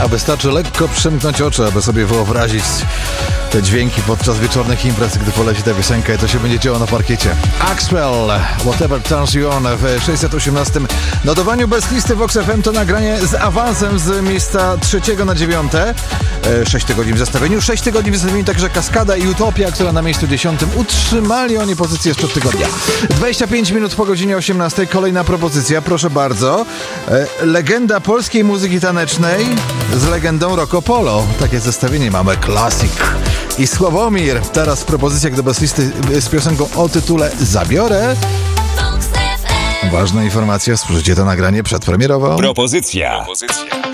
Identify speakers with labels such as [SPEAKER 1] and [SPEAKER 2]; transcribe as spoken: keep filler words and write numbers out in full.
[SPEAKER 1] Wystarczy lekko przymknąć oczy, aby sobie wyobrazić te dźwięki podczas wieczornych imprez, gdy poleci ta piosenka i to się będzie działo na parkiecie. Axwell, Whatever Turns You On w sześćset osiemnastym notowaniu bez listy Vox F M. To nagranie z awansem z miejsca trzeciego na dziewiąte. sześć tygodni w zestawieniu. sześć tygodni w zestawieniu także Kaskada i Utopia, która na miejscu dziesiątym. Utrzymali oni pozycję sprzed tygodnia. dwadzieścia pięć minut po godzinie osiemnastej. Kolejna propozycja, proszę bardzo. Legenda polskiej muzyki tanecznej z legendą Rocco Polo. Takie zestawienie mamy. Classic i Sławomir. Teraz propozycja do bez listy z piosenką o tytule Zabiorę. Ważna informacja, spójrzcie to nagranie przedpremierowo.
[SPEAKER 2] Propozycja. Propozycja.